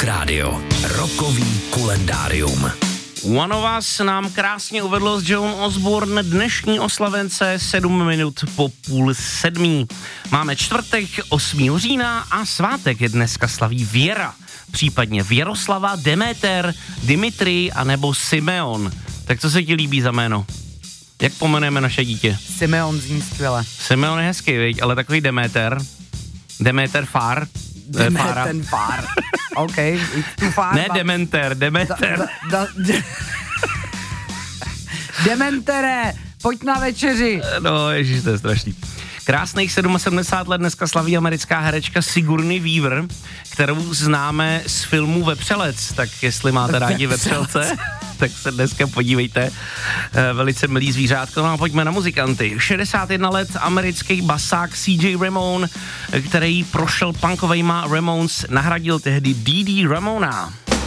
Rock Radio. Rockový kalendárium. One of Us nám krásně uvedlo s Joan Osborne dnešní oslavence 7 minut po 6:30. Máme čtvrtek 8. října a svátek je dneska slaví Věra, případně Věroslava, Demeter, Dimitri a nebo Simeon. Tak co se ti líbí za jméno? Jak pomenujeme naše dítě? Simeon zní skvěle. Simeon je hezký, viď? Ale takový Demeter Far. Demeter Far. OK, it's too far. Ne, Demeter. Dementere, pojď na večeři. No, ježiš, to je strašný. Krásných 77 let dneska slaví americká herečka Sigourney Weaver, kterou známe z filmu Vepřelec, tak jestli máte rádi Vepřelce, tak se dneska podívejte. Velice milý zvířátko. No a pojďme na muzikanty. 61 let americký basák CJ Ramone, který prošel punkovejma Ramones, nahradil tehdy Dee Dee Ramona.